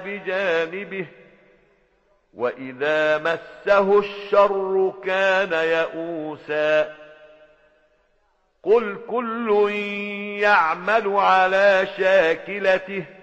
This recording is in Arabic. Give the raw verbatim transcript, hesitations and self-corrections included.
بجانبه وإذا مسه الشر كان يئوسا قل كل يعمل على شاكلته